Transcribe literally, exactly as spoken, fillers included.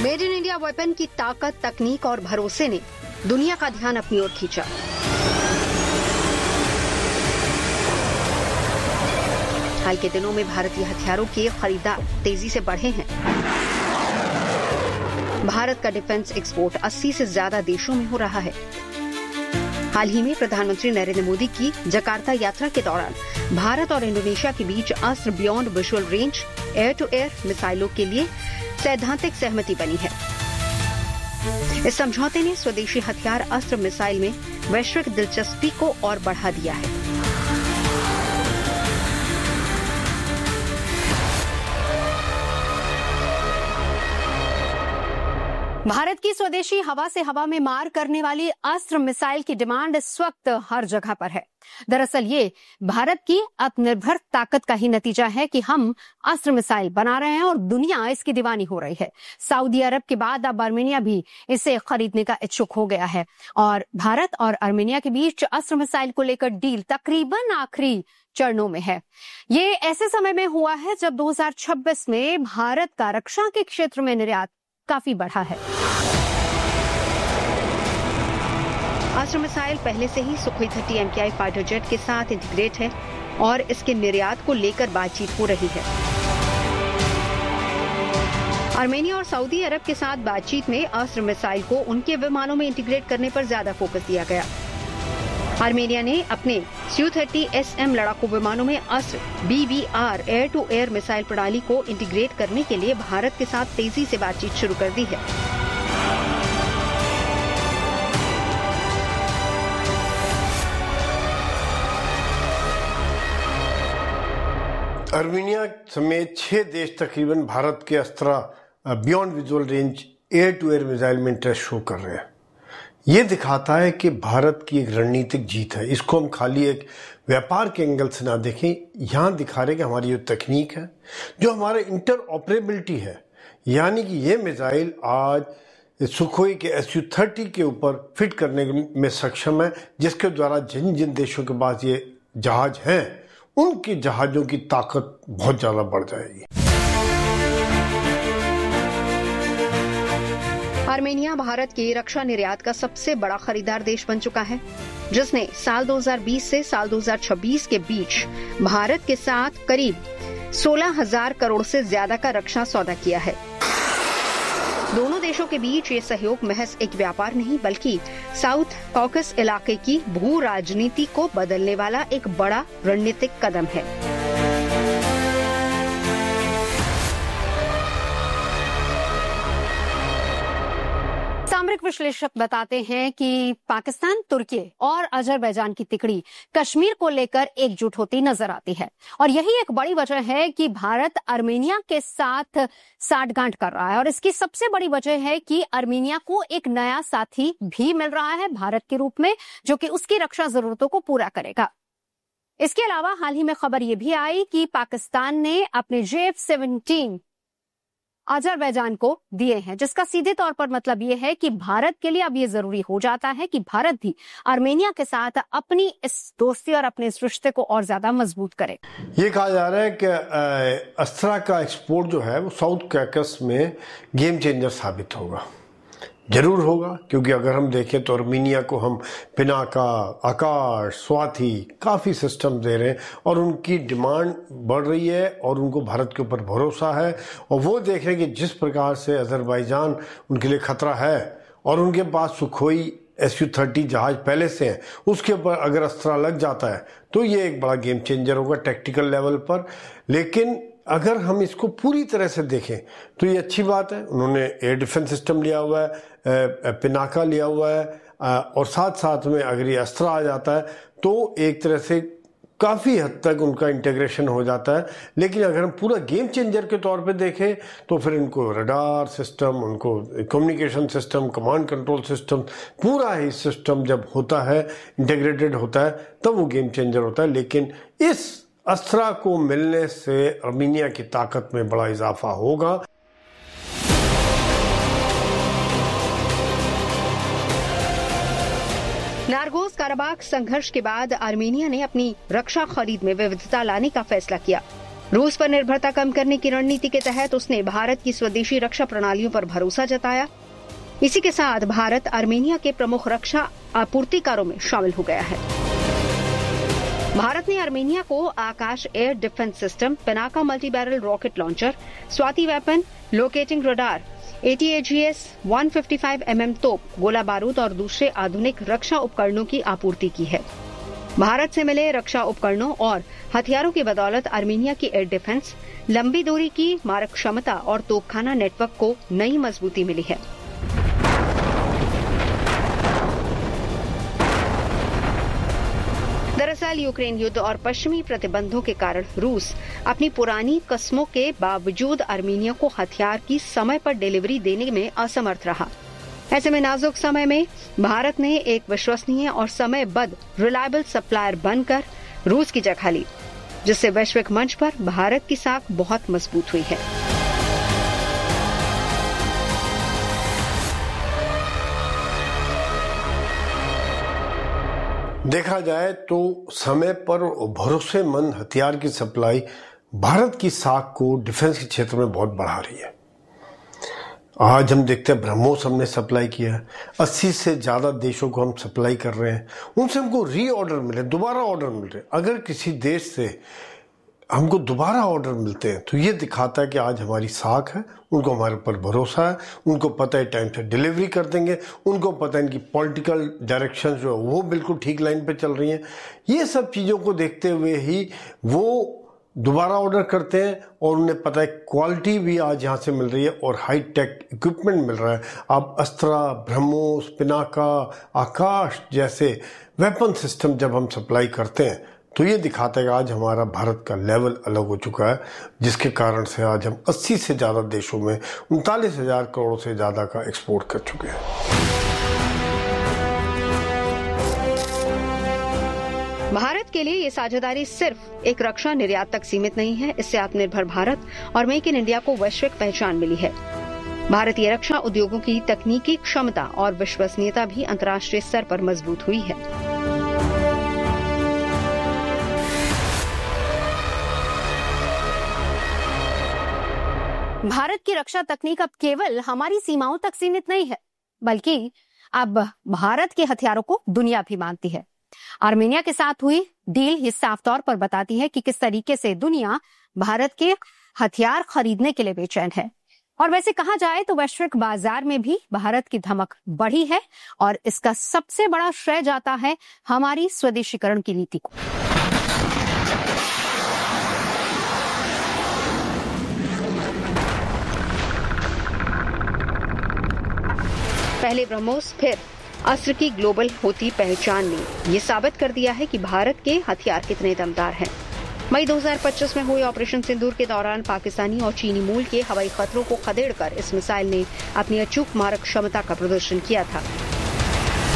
Made in India weapon की ताकत, तकनीक और भरोसे ने दुनिया का ध्यान अपनी ओर खींचा। हाल के दिनों में भारतीय हथियारों के खरीदार तेजी से बढ़े हैं। भारत का डिफेंस एक्सपोर्ट अस्सी से ज्यादा देशों में हो रहा है। हाल ही में प्रधानमंत्री नरेंद्र मोदी की जकार्ता यात्रा के दौरान भारत और इंडोनेशिया के बीच अस्त्र beyond visual range air to air मिसाइलों के लिए सैद्धांतिक सहमति बनी है। इस समझौते ने स्वदेशी हथियार अस्त्र मिसाइल में वैश्विक दिलचस्पी को और बढ़ा दिया है। भारत की स्वदेशी हवा से हवा में मार करने वाली अस्त्र मिसाइल की डिमांड इस वक्त हर जगह पर है। दरअसल ये भारत की आत्मनिर्भर ताकत का ही नतीजा है कि हम अस्त्र मिसाइल बना रहे हैं और दुनिया इसकी दीवानी हो रही है। सऊदी अरब के बाद अब आर्मेनिया भी इसे खरीदने का इच्छुक हो गया है और भारत और आर्मेनिया के बीच अस्त्र मिसाइल को लेकर डील तकरीबन आखिरी चरणों में है। ये ऐसे समय में हुआ है जब दो हज़ार छब्बीस में भारत का रक्षा के क्षेत्र में निर्यात काफी बढ़ा है। अस्त्र मिसाइल पहले से ही सुखोई थर्टी एम के आई फाइटर जेट के साथ इंटीग्रेट है और इसके निर्यात को लेकर बातचीत हो रही है। आर्मेनिया और सऊदी अरब के साथ बातचीत में अस्त्र मिसाइल को उनके विमानों में इंटीग्रेट करने पर ज्यादा फोकस दिया गया। आर्मेनिया ने अपने स्यू थर्टी एस एम लड़ाकू विमानों में अस्त्र B we are air to air missile प्रणाली को इंटीग्रेट करने के लिए भारत के साथ तेजी से बातचीत शुरू कर दी है। आर्मेनिया समेत छह देश तकरीबन भारत के अस्त्र beyond visual range air to air missile में इंटरेस्ट शो कर रहे हैं। ये दिखाता है कि भारत की एक रणनीतिक जीत है। इसको हम खाली एक व्यापार के एंगल से ना देखें, यहाँ दिखा रहे कि हमारी जो तकनीक है, जो हमारे इंटर ऑपरेबिलिटी है, यानी कि ये मिसाइल आज सुखोई के एस यू थर्टी के ऊपर फिट करने में सक्षम है, जिसके द्वारा जिन जिन देशों के पास ये जहाज हैं उनके जहाजों की ताकत बहुत ज्यादा बढ़ जाएगी। आर्मेनिया भारत के रक्षा निर्यात का सबसे बड़ा खरीदार देश बन चुका है, जिसने साल दो हज़ार बीस से साल दो हज़ार छब्बीस के बीच भारत के साथ करीब सोलह हज़ार करोड़ से ज्यादा का रक्षा सौदा किया है। दोनों देशों के बीच ये सहयोग महज एक व्यापार नहीं बल्कि साउथ कॉकस इलाके की भू राजनीति को बदलने वाला एक बड़ा रणनीतिक कदम है। सामरिक विश्लेषक बताते हैं कि पाकिस्तान, तुर्की और अजरबैजान की तिकड़ी कश्मीर को लेकर एकजुट होती नजर आती है और यही एक बड़ी वजह है कि भारत आर्मेनिया के साथ साठगांठ कर रहा है। और इसकी सबसे बड़ी वजह है कि आर्मेनिया को एक नया साथी भी मिल रहा है भारत के रूप में, जो कि उसकी रक्षा जरूरतों को पूरा करेगा। इसके अलावा हाल ही में खबर यह भी आई कि पाकिस्तान ने अपने जे एफ सेवनटीन अजरबैजान को दिए हैं, जिसका सीधे तौर पर मतलब ये है कि भारत के लिए अब ये जरूरी हो जाता है कि भारत भी आर्मेनिया के साथ अपनी इस दोस्ती और अपने इस रिश्ते को और ज्यादा मजबूत करे। ये कहा जा रहा है कि अस्त्रा का एक्सपोर्ट जो है वो साउथ कॉकस में गेम चेंजर साबित होगा। जरूर होगा, क्योंकि अगर हम देखें तो आर्मेनिया को हम पिनाका, आकाश, स्वाति काफ़ी सिस्टम दे रहे हैं और उनकी डिमांड बढ़ रही है और उनको भारत के ऊपर भरोसा है और वो देख रहे हैं कि जिस प्रकार से अजरबैजान उनके लिए खतरा है और उनके पास सुखोई एस यू थर्टी जहाज पहले से हैं, उसके ऊपर अगर अस्त्रा लग जाता है तो ये एक बड़ा गेम चेंजर होगा टैक्टिकल लेवल पर। लेकिन अगर हम इसको पूरी तरह से देखें तो ये अच्छी बात है। उन्होंने एयर डिफेंस सिस्टम लिया हुआ है, पिनाका लिया हुआ है और साथ साथ में अगर ये अस्त्रा आ जाता है तो एक तरह से काफ़ी हद तक उनका इंटीग्रेशन हो जाता है। लेकिन अगर हम पूरा गेम चेंजर के तौर पे देखें तो फिर इनको रडार सिस्टम, उनको communication system, command control system, पूरा ही सिस्टम जब होता है, इंटीग्रेटेड होता है, तब वो गेम चेंजर होता है। लेकिन इस अस्त्रा को मिलने से आर्मेनिया की ताकत में बड़ा इजाफा होगा। नारगोस काराबाख संघर्ष के बाद आर्मेनिया ने अपनी रक्षा खरीद में विविधता लाने का फैसला किया। रूस पर निर्भरता कम करने की रणनीति के तहत उसने भारत की स्वदेशी रक्षा प्रणालियों पर भरोसा जताया। इसी के साथ भारत आर्मेनिया के प्रमुख रक्षा आपूर्तिकारों में शामिल हो गया है। भारत ने आर्मेनिया को आकाश air defence system, Pinaka multi barrel rocket launcher, Swati weapon, locating radar, A T A G S एक सौ पचपन एम एम तोप, गोला बारूद और दूसरे आधुनिक रक्षा उपकरणों की आपूर्ति की है। भारत से मिले रक्षा उपकरणों और हथियारों की बदौलत आर्मेनिया की एयर डिफेंस, लंबी दूरी की मारक क्षमता और तोपखाना नेटवर्क को नई मजबूती मिली है। दरअसल यूक्रेन युद्ध और पश्चिमी प्रतिबंधों के कारण रूस अपनी पुरानी कस्मों के बावजूद आर्मेनिया को हथियार की समय पर डिलीवरी देने में असमर्थ रहा। ऐसे में नाजुक समय में भारत ने एक विश्वसनीय और समयबद्ध रिलायबल सप्लायर बनकर रूस की जगह ली, जिससे वैश्विक मंच पर भारत की साख बहुत मजबूत हुई है। देखा जाए तो समय पर भरोसेमंद हथियार की सप्लाई भारत की साख को डिफेंस के क्षेत्र में बहुत बढ़ा रही है। आज हम देखते हैं ब्रह्मोस हमने सप्लाई किया है, अस्सी से ज्यादा देशों को हम सप्लाई कर रहे हैं, उनसे हमको री ऑर्डर मिले, दोबारा ऑर्डर मिल रहे। अगर किसी देश से हमको दोबारा ऑर्डर मिलते हैं तो ये दिखाता है कि आज हमारी साख है, उनको हमारे ऊपर भरोसा है, उनको पता है टाइम से डिलीवरी कर देंगे, उनको पता है इनकी पॉलिटिकल डायरेक्शन जो है वो बिल्कुल ठीक लाइन पे चल रही हैं। ये सब चीज़ों को देखते हुए ही वो दोबारा ऑर्डर करते हैं और उन्हें पता है क्वालिटी भी आज यहाँ से मिल रही है और हाई टेक इक्विपमेंट मिल रहा है। अब अस्त्रा, ब्रह्मोस, पिनाका, आकाश जैसे वेपन सिस्टम जब हम सप्लाई करते हैं तो ये दिखाता है कि आज हमारा भारत का लेवल अलग हो चुका है, जिसके कारण से आज हम अस्सी से ज़्यादा देशों में उनतालीस हजार करोड़ से ज़्यादा का एक्सपोर्ट कर चुके हैं। भारत के लिए ये साझेदारी सिर्फ एक रक्षा निर्यात तक सीमित नहीं है। इससे आत्मनिर्भर भारत और मेक इन इंडिया को वैश्विक पहचान मिली है। भारतीय रक्षा उद्योगों की तकनीकी क्षमता और विश्वसनीयता भी अंतर्राष्ट्रीय स्तर पर मजबूत हुई है। भारत की रक्षा तकनीक अब केवल हमारी सीमाओं तक सीमित नहीं है, बल्कि अब भारत के हथियारों को दुनिया भी मानती है। आर्मेनिया के साथ हुई डील ये साफ तौर पर बताती है कि किस तरीके से दुनिया भारत के हथियार खरीदने के लिए बेचैन है। और वैसे कहा जाए तो वैश्विक बाजार में भी भारत की धमक बढ़ी है और इसका सबसे बड़ा श्रेय जाता है हमारी स्वदेशीकरण की नीति को। पहले ब्रह्मोस फिर अस्त्र की ग्लोबल होती पहचान ने ये साबित कर दिया है कि भारत के हथियार कितने दमदार हैं। मई दो हज़ार पच्चीस में हुए ऑपरेशन सिंदूर के दौरान पाकिस्तानी और चीनी मूल के हवाई खतरों को खदेड़कर इस मिसाइल ने अपनी अचूक मारक क्षमता का प्रदर्शन किया था।